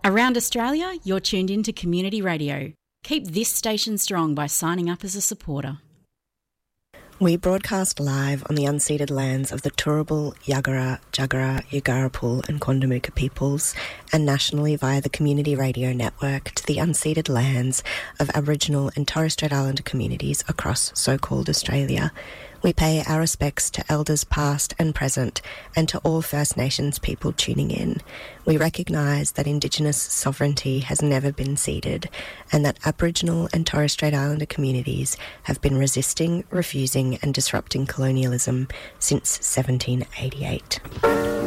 Around Australia, you're tuned in to Community Radio. Keep this station strong by signing up as a supporter. We broadcast live on the unceded lands of the Turrbal, Yagara, Jagera, Yugarapul and Quandamooka peoples, and nationally via the Community Radio Network to the unceded lands of Aboriginal and Torres Strait Islander communities across so-called Australia. We pay our respects to elders past and present and to all First Nations people tuning in. We recognise that Indigenous sovereignty has never been ceded and that Aboriginal and Torres Strait Islander communities have been resisting, refusing and disrupting colonialism since 1788.